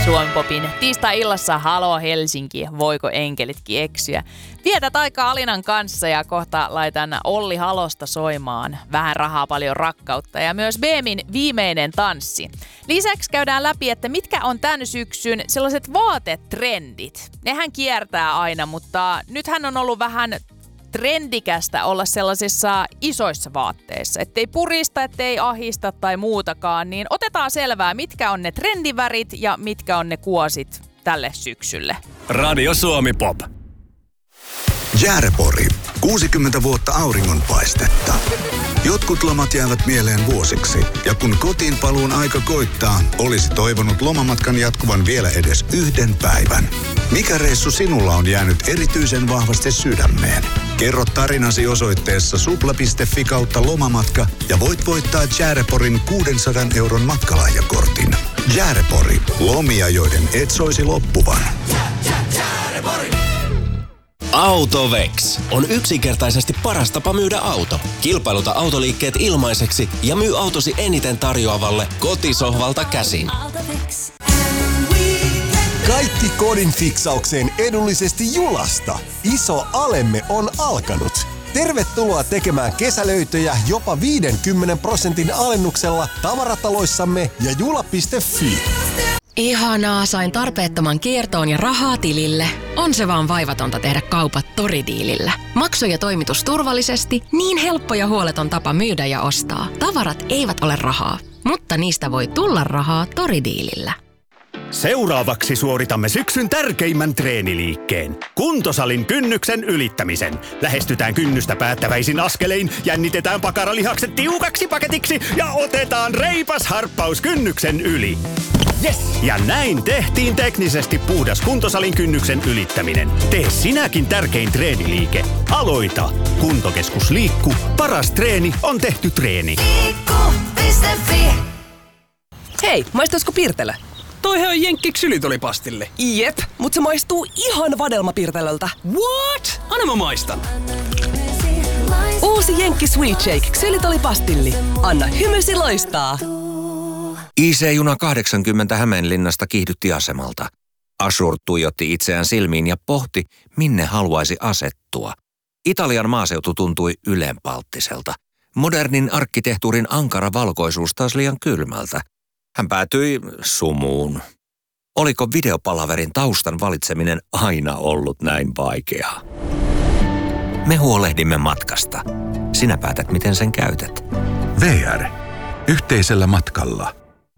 Suomi-popin tiistai-illassa Halo Helsinki, voiko enkelitkin eksyä? Vietät aikaa Alinan kanssa ja kohta laitan Olli Halosta soimaan Vähän rahaa, paljon rakkautta ja myös Beemin Viimeinen tanssi. Lisäksi käydään läpi, että mitkä on tämän syksyn sellaiset vaatetrendit. Nehän kiertää aina, mutta nythän on ollut vähän trendikästä olla sellaisissa isoissa vaatteissa. Ettei purista, ettei ahista tai muutakaan, niin otetaan selvää, mitkä on ne trendivärit ja mitkä on ne kuosit tälle syksylle. Radio Suomi Pop. Jäärepori. 60 vuotta auringonpaistetta. Jotkut lomat jäävät mieleen vuosiksi. Ja kun kotiin paluun aika koittaa, olisi toivonut lomamatkan jatkuvan vielä edes yhden päivän. Mikä reissu sinulla on jäänyt erityisen vahvasti sydämeen? Kerro tarinasi osoitteessa supla.fi/lomamatka ja voit voittaa Jääreporin 600 € matkalahjakortin. Jäärepori. Lomia, joiden et soisi loppuvan. Autovex on yksinkertaisesti paras tapa myydä auto. Kilpailuta autoliikkeet ilmaiseksi ja myy autosi eniten tarjoavalle kotisohvalta käsin. Kaikki kodin fiksaukseen edullisesti Julasta. Iso alemme on alkanut. Tervetuloa tekemään kesälöitöjä jopa 50% alennuksella tavarataloissamme ja jula.fi. Ihanaa, sain tarpeettoman kiertoon ja rahaa tilille. On se vaan vaivatonta tehdä kaupat Toridiilillä. Maksu ja toimitus turvallisesti, niin helppo ja huoleton tapa myydä ja ostaa. Tavarat eivät ole rahaa, mutta niistä voi tulla rahaa Toridiilillä. Seuraavaksi suoritamme syksyn tärkeimmän treeniliikkeen. Kuntosalin kynnyksen ylittämisen. Lähestytään kynnystä päättäväisin askelein, jännitetään pakaralihakset tiukaksi paketiksi ja otetaan reipas harppaus kynnyksen yli. Yes! Ja näin tehtiin teknisesti puhdas kuntosalin kynnyksen ylittäminen. Tee sinäkin tärkein treeniliike. Aloita! Kuntokeskus Liikku. Paras treeni on tehty treeni. Liikku.fi. Hei, maistaisiko Pirtelö? Toihan on Jenkki ksylitolipastille. Jep, mut se maistuu ihan vadelmapirtelöltä. What? Anna mä maistan. Uusi Jenkki Sweet Shake ksylitolipastilli. Anna hymysi loistaa. IC-juna 80 Hämeenlinnasta kiihdytti asemalta. Ashur tuijotti itseään silmiin ja pohti, minne haluaisi asettua. Italian maaseutu tuntui ylenpalttiselta. Modernin arkkitehtuurin ankara valkoisuus taas liian kylmältä. Hän päätyi sumuun. Oliko videopalaverin taustan valitseminen aina ollut näin vaikeaa? Me huolehdimme matkasta. Sinä päätät, miten sen käytät. VR. Yhteisellä matkalla.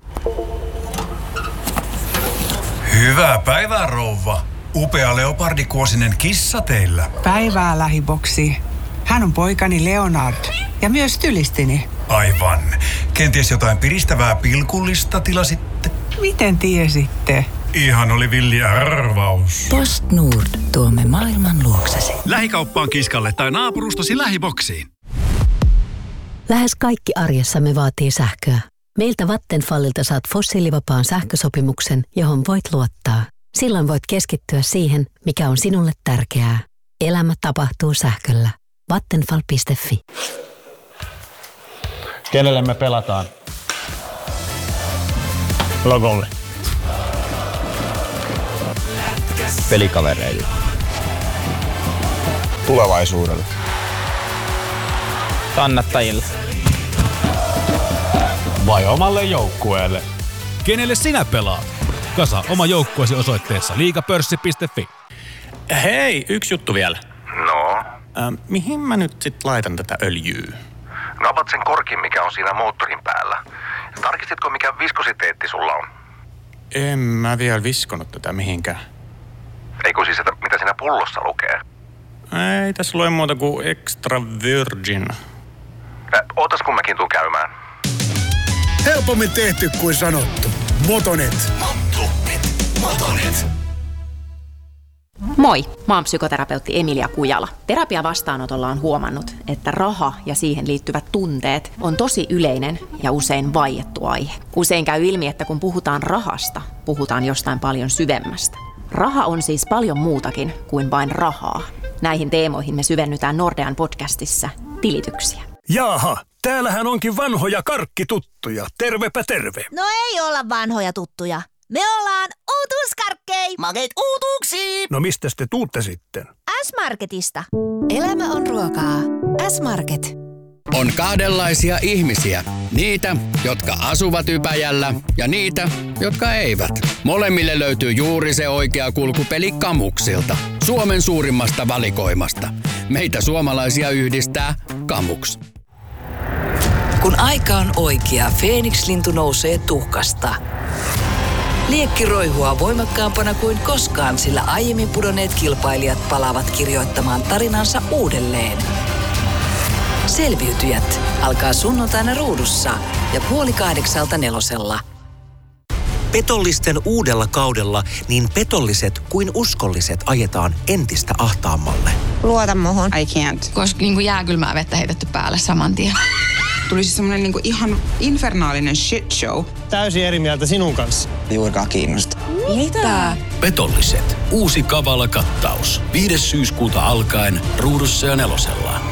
Hyvää päivää, rouva. Upea leopardikuosinen kissa teillä. Päivää, lähiboksi. Hän on poikani Leonard ja myös tylistini. Aivan. Kenties jotain piristävää pilkullista tilasitte? Miten tiesitte? Ihan oli villi arvaus. Post Nord. Tuomme maailman luoksesi. Lähikauppaan kiskalle tai naapurustasi lähiboksiin. Lähes kaikki arjessamme vaatii sähköä. Meiltä Vattenfallilta saat fossiilivapaan sähkösopimuksen, johon voit luottaa. Silloin voit keskittyä siihen, mikä on sinulle tärkeää. Elämä tapahtuu sähköllä. Vattenfall.fi. Kenelle me pelataan? Logolle. Pelikavereille. Tulevaisuudelle. Kannattajille. Vai omalle joukkueelle? Kenelle sinä pelaat? Kasa oma joukkueesi osoitteessa liigapörssi.fi. Hei, yksi juttu vielä. No? Mihin mä nyt sit laitan tätä öljyä? No avat sen korkin, mikä on siinä moottorin päällä. Tarkistitko, mikä viskositeetti sulla on? En mä vielä viskonut tätä mihinkään. Eikö siis, että mitä siinä pullossa lukee? Ei tässä lue muuta kuin extra virgin. Ootas kun mäkin tuun käymään. Helpommin tehty kuin sanottu. Motonet. Motonet. Moi, mä oon psykoterapeutti Emilia Kujala. Terapiavastaanotolla on huomannut, että raha ja siihen liittyvät tunteet on tosi yleinen ja usein vaiettu aihe. Usein käy ilmi, että kun puhutaan rahasta, puhutaan jostain paljon syvemmästä. Raha on siis paljon muutakin kuin vain rahaa. Näihin teemoihin me syvennytään Nordean podcastissa Tilityksiä. Jaaha, täällähän onkin vanhoja karkkituttuja. Tervepä terve. No ei olla vanhoja tuttuja. Me ollaan uutuuskarkkei. Makeet uutuuksiin. No mistä te tuutte sitten? S-Marketista. Elämä on ruokaa. S-Market. On kahdenlaisia ihmisiä. Niitä, jotka asuvat Ypäjällä ja niitä, jotka eivät. Molemmille löytyy juuri se oikea kulkupeli Kamuksilta. Suomen suurimmasta valikoimasta. Meitä suomalaisia yhdistää Kamuks. Kun aika on oikea, Feeniks-lintu nousee tuhkasta. Liekki roihua voimakkaampana kuin koskaan, sillä aiemmin pudonneet kilpailijat palaavat kirjoittamaan tarinansa uudelleen. Selviytyjät alkaa sunnuntaina Ruudussa ja 7:30 Nelosella. Petollisten uudella kaudella niin petolliset kuin uskolliset ajetaan entistä ahtaammalle. Luota muhun. I can't. Koska jääkylmää vettä heitetty päälle saman tien. Tuli siis semmonen ihan infernaalinen shit show. Täysin eri mieltä sinun kanssa. Juurikaan kiinnosta. Mitä? Petolliset. Uusi kavala kattaus. 5. syyskuuta alkaen Ruudussa ja Nelosella.